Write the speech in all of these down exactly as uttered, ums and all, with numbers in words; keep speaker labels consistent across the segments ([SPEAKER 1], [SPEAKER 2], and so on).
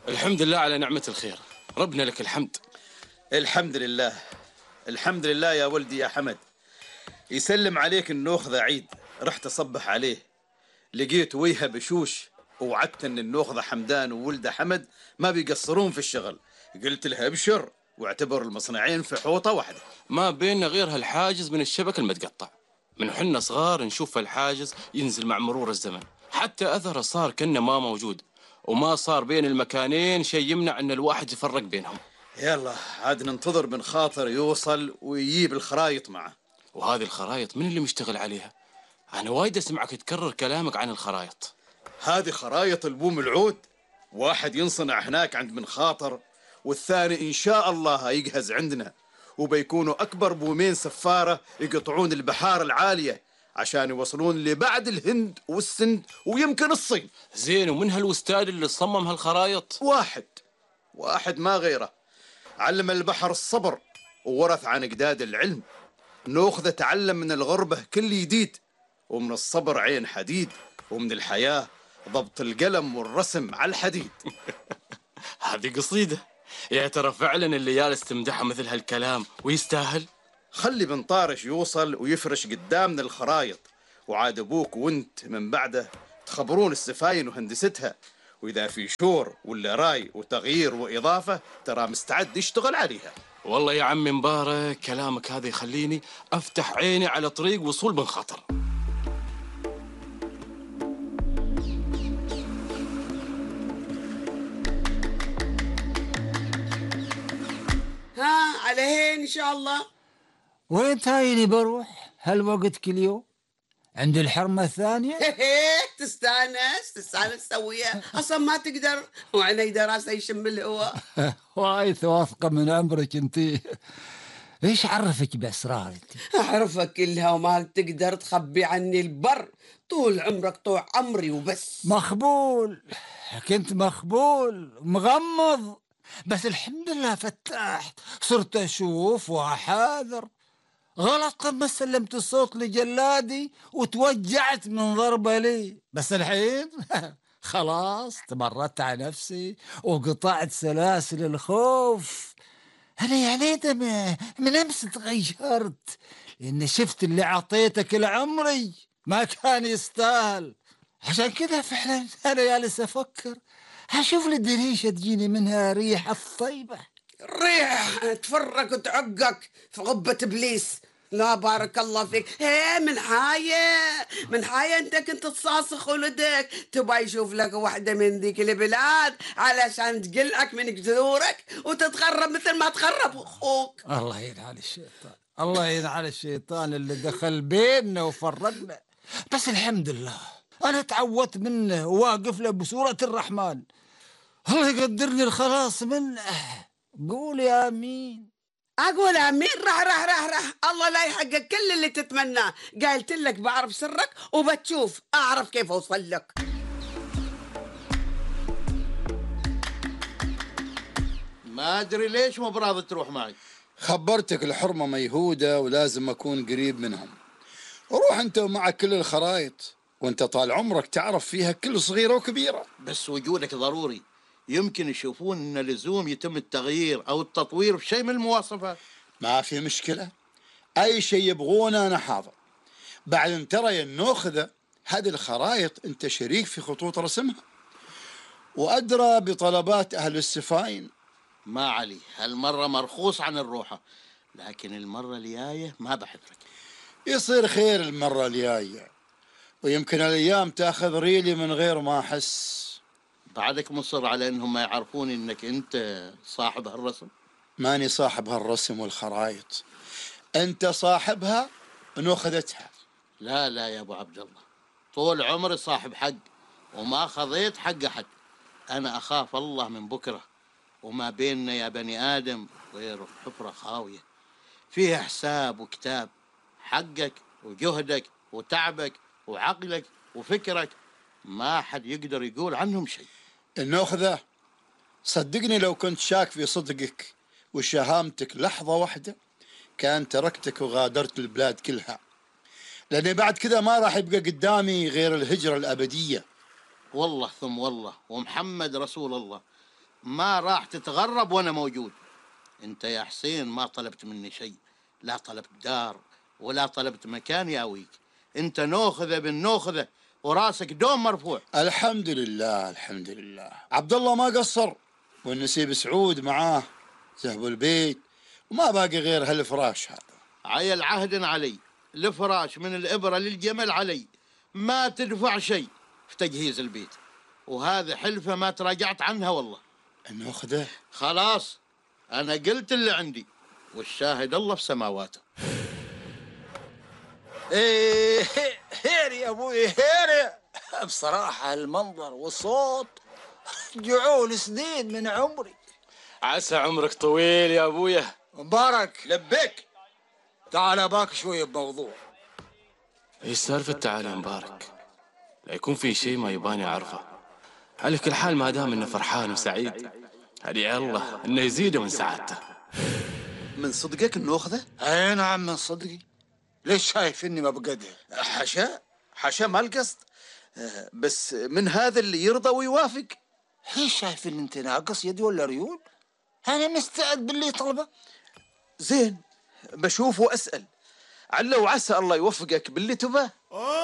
[SPEAKER 1] الحمد لله على نعمة الخير، ربنا لك الحمد.
[SPEAKER 2] الحمد لله. الحمد لله يا ولدي يا حمد. يسلم عليك النوخذة عيد. رحت أصبح عليه، لقيت ويها بشوش، ووعدت ان النوخذة حمدان وولده حمد ما بيقصرون في الشغل. قلت لها ابشر، واعتبر المصنعين في حوطة واحدة.
[SPEAKER 1] ما بيننا غير هالحاجز من الشبك المتقطع، من حنا صغار نشوف الحاجز ينزل مع مرور الزمن، حتى أثره صار كأنه ما موجود، وما صار بين المكانين شيء يمنع ان الواحد يفرق بينهم.
[SPEAKER 2] يلا عاد ننتظر من خاطر يوصل ويجيب الخرايط معه.
[SPEAKER 1] وهذه الخرايط من اللي مشتغل عليها؟ أنا وايد أسمعك تكرر كلامك عن الخرايط.
[SPEAKER 2] هذه خرايط البوم العود، واحد ينصنع هناك عند من خاطر، والثاني إن شاء الله يجهز عندنا، وبيكونوا أكبر بومين سفارة يقطعون البحار العالية عشان يوصلون لبعد الهند والسند ويمكن الصين.
[SPEAKER 1] زين، ومن هالوستاد اللي صمم هالخرايط؟
[SPEAKER 2] واحد واحد ما غيره. علم البحر الصبر وورث عن أجداد العلم. نوخذ تعلم من الغربة كل جديد، ومن الصبر عين حديد، ومن الحياة ضبط القلم والرسم على الحديد.
[SPEAKER 1] هذه قصيدة يا ترى فعلا اللي جالس تمدحه مثل هالكلام ويستاهل.
[SPEAKER 2] خلي بن طارش يوصل ويفرش قدامنا الخرايط، وعاد ابوك وانت من بعده تخبرون السفاين وهندستها، واذا في شور ولا راي وتغيير واضافه ترى مستعد يشتغل عليها.
[SPEAKER 1] والله يا عمي مبارك كلامك هذا يخليني افتح عيني على طريق وصول بن خاطر.
[SPEAKER 3] ها على هين ان شاء الله.
[SPEAKER 4] وين تايني بروح هالوقت كل يوم؟ عند الحرمة الثانية؟
[SPEAKER 3] تستانس تستانس تسويها، اصلا ما تقدر وعيني دراسة يشم الهواء.
[SPEAKER 4] وايد واثقة من عمرك انتي. ايش عرفك باسرار انتي؟
[SPEAKER 3] اعرفك كلها وما تقدر تخبي عني البر. طول عمرك طول عمري وبس.
[SPEAKER 4] مخبول، كنت مخبول مغمض، بس الحمد لله فتحت، صرت اشوف واحاذر. غلط لما سلمت الصوت لجلادي وتوجعت من ضربة لي، بس الحين خلاص تمردت على نفسي وقطعت سلاسل الخوف. أنا يا ليت من أمس تغيرت، لأن شفت اللي عطيته كل عمري ما كان يستاهل. عشان كذا فعلا أنا جالس أفكر هشوف لي دريشة تجيني منها ريحة الطيبة.
[SPEAKER 3] ريح تفرق وتعقك في غبة إبليس. لا بارك الله فيك. هي من حاية من حاية انت كنت تصاصخ ولدك تبا يشوف لك واحدة من ذيك البلاد علشان تقلعك من جذورك وتتخرب مثل ما تخرب اخوك.
[SPEAKER 4] الله يلعن الشيطان، الله يلعن الشيطان اللي دخل بيننا وفرقنا. بس الحمد لله انا تعودت منه وواقف له بسورة الرحمن. الله يقدرني الخلاص منه. قول يا امين.
[SPEAKER 3] اقول امين. راح راح راح راح الله لا يحقق كل اللي تتمناه. قالت لك بعرف سرك وبتشوف اعرف كيف اوصل لك.
[SPEAKER 5] ما ادري ليش مو براضي تروح معي.
[SPEAKER 6] خبرتك الحرمة ميهودة ولازم اكون قريب منهم. روح انت ومعك كل الخرايط، وانت طال عمرك تعرف فيها كل صغيرة وكبيرة.
[SPEAKER 5] بس وجودك ضروري، يمكن يشوفون ان لزوم يتم التغيير او التطوير في شيء من المواصفات.
[SPEAKER 6] ما في مشكلة، اي شيء يبغونه انا حاضر. بعد ترى يا النوخذة هذه الخرايط انت شريك في خطوط رسمها وادرى بطلبات اهل السفاين.
[SPEAKER 5] ما علي، هالمرة مرخوص عن الروحة، لكن المرة الجاية ما بحذرك.
[SPEAKER 6] يصير خير المرة الجاية، ويمكن الايام تاخذ ريلي من غير ما احس.
[SPEAKER 5] بعدك مصر على انهم ما يعرفون انك انت صاحب هالرسم؟
[SPEAKER 6] ماني صاحب هالرسم والخرايط، انت صاحبها ونوخذتها.
[SPEAKER 5] لا لا يا ابو عبد الله، طول عمري صاحب حق وما خذيت حق احد. انا اخاف الله من بكره، وما بيننا يا بني ادم غير حفره خاويه فيها حساب وكتاب. حقك وجهدك وتعبك وعقلك وفكرك ما حد يقدر يقول عنهم شيء.
[SPEAKER 6] النوخذة صدقني لو كنت شاك في صدقك وشهامتك لحظة واحدة كان تركتك وغادرت البلاد كلها، لأن بعد كذا ما راح يبقى قدامي غير الهجرة الأبدية.
[SPEAKER 5] والله ثم والله ومحمد رسول الله، ما راح تتغرب وأنا موجود. أنت يا حسين ما طلبت مني شيء، لا طلبت دار ولا طلبت مكان ياويك. أنت نوخذة بالنوخذة وراسك دوم مرفوع.
[SPEAKER 6] الحمد لله الحمد لله. عبد الله ما قصر، والنسيب سعود معاه ذهبوا البيت وما باقي غير هالفراش هذا.
[SPEAKER 5] عيل عهد علي، الفراش من الإبرة للجمل علي، ما تدفع شيء في تجهيز البيت، وهذا حلفة ما تراجعت عنها والله.
[SPEAKER 6] النوخذة
[SPEAKER 5] خلاص أنا قلت اللي عندي، والشاهد الله في سماواته.
[SPEAKER 4] ايه هير يا ابوي هير. بصراحة المنظر والصوت رجعوا سنين من عمري.
[SPEAKER 1] عسى عمرك طويل يا ابويا.
[SPEAKER 4] مبارك
[SPEAKER 2] لبيك.
[SPEAKER 4] تعال باك شوية بموضوع.
[SPEAKER 1] ايش سالفة تعال يا مبارك؟ لا يكون في شيء ما يباني اعرفه. على كل حال ما دام انه فرحان وسعيد، هدي الله انه يزيده من سعادته.
[SPEAKER 2] من صدقك النوخذة؟
[SPEAKER 4] اي نعم من صدقي. ليش شايف اني ما بقدر؟
[SPEAKER 2] حشا حشا ما القصد، بس من هذا اللي يرضى ويوافق.
[SPEAKER 4] ليش شايف ان انت ناقص يد ولا ريول؟ انا مستعد باللي طلبه.
[SPEAKER 2] زين بشوف واسال، عل وعسى الله يوفقك باللي تباه.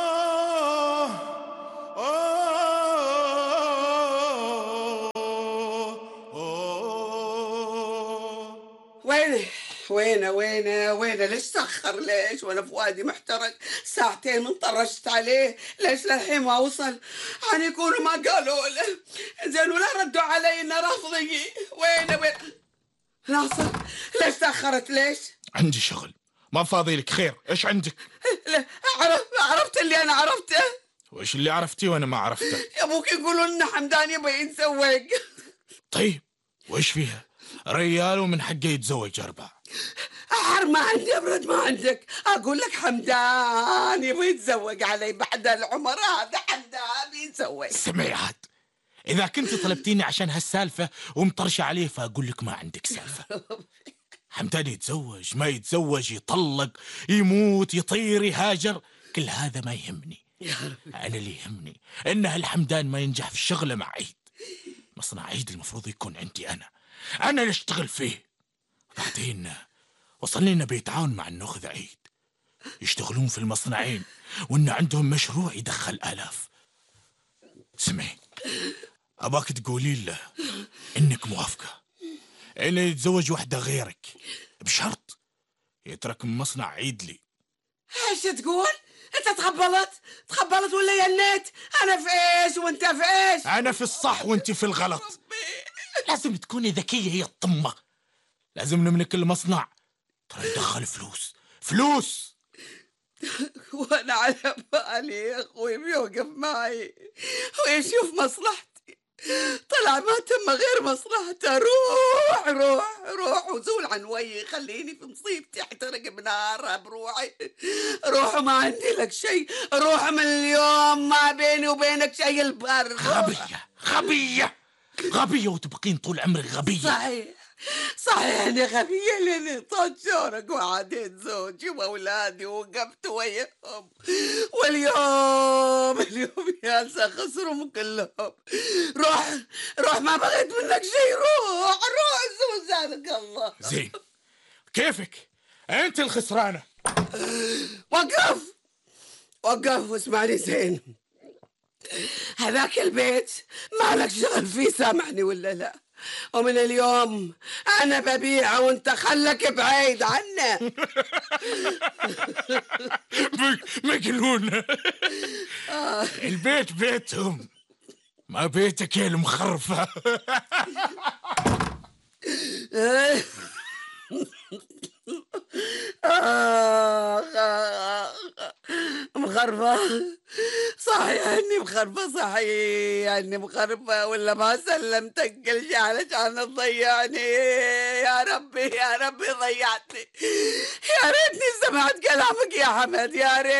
[SPEAKER 3] وينه وينه وينه وينه ليش تأخر؟ ليش وانا فؤادي محترق ساعتين من طرشت عليه، ليش للحين ما وصل؟ عن يكونوا ما قالوا له زين ولا ردوا علي انه رافضي. وينه وين ناصر؟ ليش تأخرت ليش؟
[SPEAKER 7] عندي شغل ما فاضي لك. خير ايش عندك؟
[SPEAKER 3] لا عرفت عرفت اللي انا عرفته.
[SPEAKER 7] وايش اللي عرفتيه وانا ما عرفته؟
[SPEAKER 3] يا ابوك يقولون ان حمدان يبغى يتزوج.
[SPEAKER 7] طيب وايش فيها؟ ريال ومن حقه يتزوج اربع.
[SPEAKER 3] أحر ما عندي أبرد ما عندك. أقول لك حمدان يبغى يتزوج علي بعد العمر هذا. حمدان بيتزوج.
[SPEAKER 7] سمعي عاد، اذا كنت طلبتيني عشان هالسالفه ومطرشه عليه فاقول لك ما عندك سالفه. حمدان يتزوج ما يتزوج، يطلق يموت يطير يهاجر، كل هذا ما يهمني. انا اللي يهمني ان هالحمدان ما ينجح في الشغله مع عيد. مصنع عيد المفروض يكون عندي انا انا اللي اشتغل فيه. بعدين وصلني انه بيتعاون مع النوخذ عيد، يشتغلون في المصنعين، وان عندهم مشروع يدخل آلاف. سمعي، اباك تقولي له انك موافقه انه يتزوج واحده غيرك، بشرط يترك مصنع عيد لي.
[SPEAKER 3] ايش تقول؟ انت تخبلت تخبلت ولا ينيت؟ انا في ايش وانت في ايش؟
[SPEAKER 7] انا في الصح وانت في الغلط. لازم تكوني ذكيه هي الطمه. لازم نملك المصنع، ترى يدخل فلوس فلوس.
[SPEAKER 3] وانا على بالي يا اخوي بيوقف معي ويشوف مصلحتي، طلع ما تم غير مصلحته. روح روح روح وزول عن وجهي، خليني في مصيبتي احترق بنارها بروحي. روح ما عندي لك شيء، روح من اليوم ما بيني وبينك شيء البر.
[SPEAKER 7] غبيه غبيه غبيه وتبقين طول عمرك غبيه.
[SPEAKER 3] صحيح صحيح اني غبية لاني طوت شورك وعاديت زوجي واولادي ووقفت وياهم، واليوم اليوم يا خسرهم كلهم. روح روح ما بغيت منك شيء. روح روح زوزانك الله.
[SPEAKER 7] زين كيفك انت الخسرانه.
[SPEAKER 3] وقف وقف واسمعني زين. هذاك البيت ما لك شغل فيه، سامعني ولا لا؟ ومن اليوم أنا ببيعه وأنت خلك بعيد عنه.
[SPEAKER 7] مجنون. البيت بيتهم ما بيتك يا المخرفة.
[SPEAKER 3] مخرفة صحيح اني مخرفة، صحيح اني مخرفة، ولا ما سلمتك كل شيء علشان تضيعني. يا ربي يا ربي ضيعتني. يا ريتني سمعت كلامك يا حمد، يا ريت.